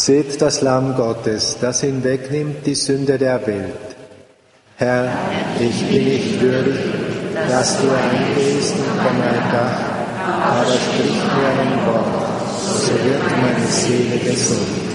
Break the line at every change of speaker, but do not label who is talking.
Seht das Lamm Gottes, das hinwegnimmt die Sünde der Welt. Herr, ich bin nicht würdig, dass du eingehst unter mein Dach, aber sprich mir ein Wort, so wird meine Seele gesund.